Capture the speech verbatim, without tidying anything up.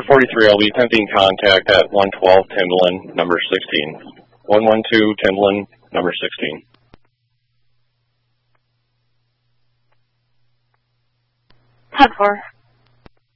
forty-three, I'll be attempting contact at one twelve Timberland, number sixteen. one one two Timberland, number sixteen. ten four.